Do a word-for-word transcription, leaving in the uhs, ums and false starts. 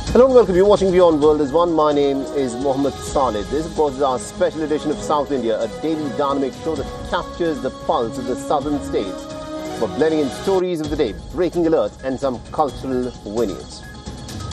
Hello and welcome. You're watching Beyond World is One. My name is Mohammed Saleh. This, of course, is our special edition of South India, a daily dynamic show that captures the pulse of the southern states. We're blending in stories of the day, breaking alerts, and some cultural vignettes.